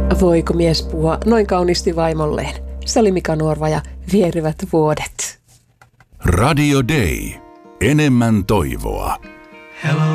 Voiko mies puhua noin kauniisti vaimolleen? Se oli Mika Nuorva ja Vierivät vuodet. Radio Day. Enemmän toivoa. Hello.